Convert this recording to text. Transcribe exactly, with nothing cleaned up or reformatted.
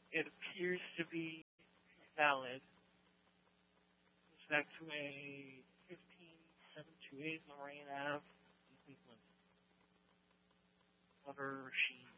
It appears to be valid. Goes back to a fifteen seven two eight Lorraine Ave in Cleveland. Letter Sheen.